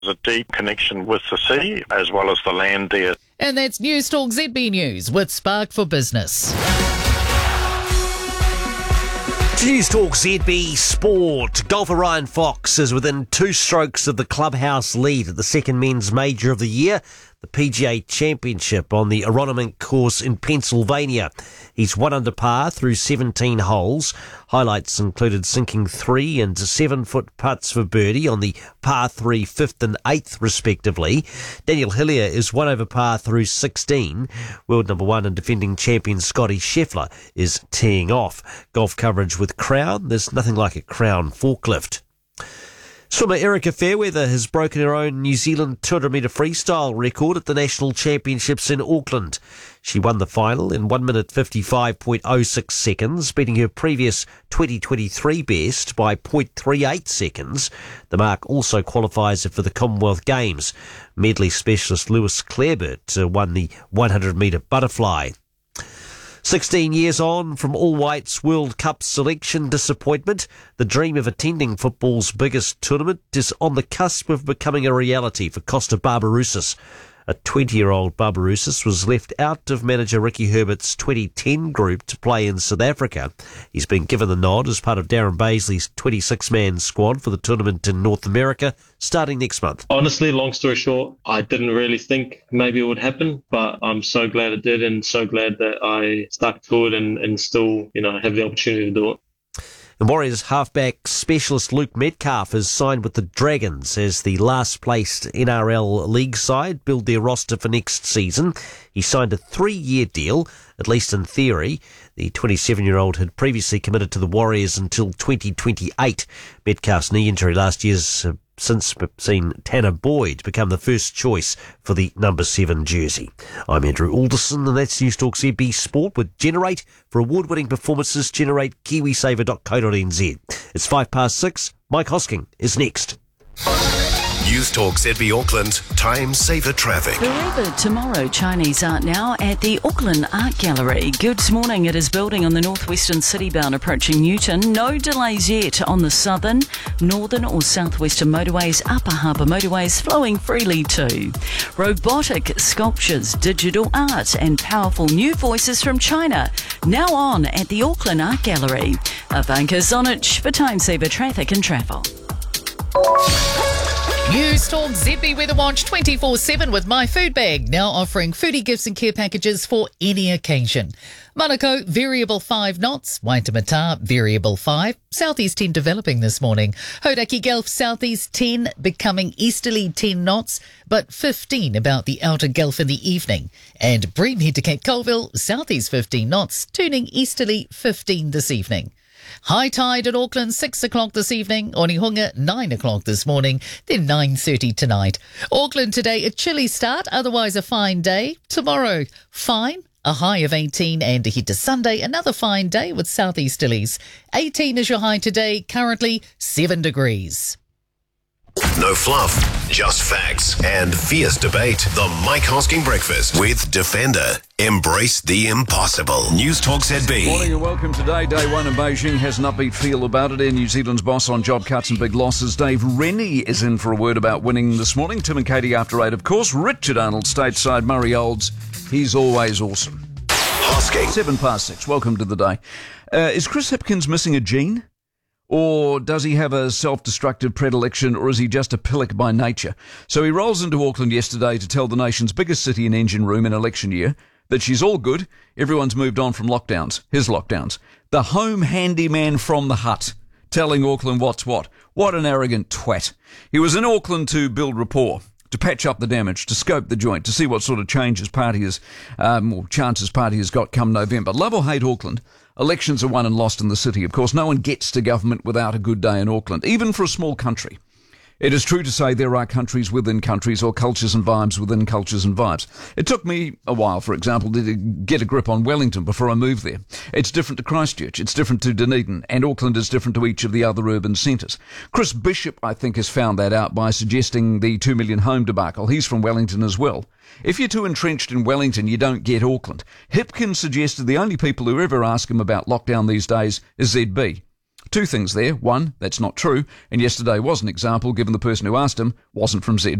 a deep connection with the sea as well as the land there. And that's News Talk ZB News with Spark for Business. News Talk ZB Sport. Golfer Ryan Fox is within 2 strokes of the clubhouse lead at the second men's major of the year, the PGA Championship on the Aronimink course in Pennsylvania. He's 1 under par through 17 holes. Highlights included sinking 3 and 7-foot putts for birdie on the par 3, 5th and 8th respectively. Daniel Hillier is 1 over par through 16. World number 1 and defending champion Scotty Scheffler is teeing off. Golf coverage with Crown. There's nothing like a Crown forklift. Swimmer Erica Fairweather has broken her own New Zealand 200-metre freestyle record at the National Championships in Auckland. She won the final in 1 minute 55.06 seconds, beating her previous 2023 best by 0.38 seconds. The mark also qualifies her for the Commonwealth Games. Medley specialist Lewis Clareburt won the 100-metre butterfly. 16 years on from All White's World Cup selection disappointment, the dream of attending football's biggest tournament is on the cusp of becoming a reality for Costa Barbarouses. A 20-year-old Barbarouses was left out of manager Ricky Herbert's 2010 group to play in South Africa. He's been given the nod as part of Darren Baisley's 26-man squad for the tournament in North America, starting next month. Honestly, long story short, I didn't really think maybe it would happen, but I'm so glad it did and so glad that I stuck to it and still, have the opportunity to do it. The Warriors halfback specialist Luke Metcalf has signed with the Dragons as the last-placed NRL league side build their roster for next season. He signed a 3-year deal, at least in theory. The 27-year-old had previously committed to the Warriors until 2028. Metcalf's knee injury last year's since seen Tanner Boyd become the first choice for the number 7 jersey. I'm Andrew Alderson, and that's News Talk ZB Sport with Generate. For award-winning performances, generate kiwisaver.co.nz. It's 6:05. Mike Hosking is next. News Talk ZB Auckland, time saver traffic. Forever Tomorrow Chinese Art now at the Auckland Art Gallery. Good morning. It is building on the northwestern citybound approaching Newton. No delays yet on the southern, northern or southwestern motorways, upper harbour motorways flowing freely too. Robotic sculptures, digital art and powerful new voices from China now on at the Auckland Art Gallery. Ivanka Zonich for time saver traffic and travel. News Talk ZB Weather Watch 24/7 with My Food Bag, now offering foodie gifts and care packages for any occasion. Manukau, variable 5 knots. Waitemata, variable 5. Southeast 10 developing this morning. Hauraki Gulf, southeast 10, becoming easterly 10 knots, but 15 about the outer Gulf in the evening. And Breedhead to Cape Colville, southeast 15 knots, turning easterly 15 this evening. High tide at Auckland, 6 o'clock this evening. Onehunga, 9 o'clock this morning, then 9:30 tonight. Auckland today, a chilly start, otherwise a fine day. Tomorrow, fine, a high of 18, and ahead to Sunday, another fine day with southeasterlies. 18 is your high today, currently 7 degrees. No fluff, just facts and fierce debate. The Mike Hosking Breakfast with Defender. Embrace the impossible. News Talk ZB. Morning and welcome today. Day 1 in Beijing has an upbeat feel about it. Air New Zealand's boss on job cuts and big losses. Dave Rennie is in for a word about winning this morning. Tim and Katie after 8, of course. Richard Arnold stateside. Murray Olds. He's always awesome. Hosking. 6:07. Welcome to the day. Is Chris Hipkins missing a gene? Or does he have a self-destructive predilection, or is he just a pillock by nature? So he rolls into Auckland yesterday to tell the nation's biggest city and engine room in election year that she's all good, everyone's moved on from lockdowns, his lockdowns. The home handyman from the hut, telling Auckland what's what. What an arrogant twat. He was in Auckland to build rapport, to patch up the damage, to scope the joint, to see what sort of changes party has, or chances party has got come November. Love or hate Auckland, elections are won and lost in the city. Of course, no one gets to government without a good day in Auckland, even for a small country. It is true to say there are countries within countries, or cultures and vibes within cultures and vibes. It took me a while, for example, to get a grip on Wellington before I moved there. It's different to Christchurch, it's different to Dunedin, and Auckland is different to each of the other urban centres. Chris Bishop, I think, has found that out by suggesting the 2 million home debacle. He's from Wellington as well. If you're too entrenched in Wellington, you don't get Auckland. Hipkins suggested the only people who ever ask him about lockdown these days is ZB. Two things there. One, that's not true, and yesterday was an example given the person who asked him wasn't from ZB.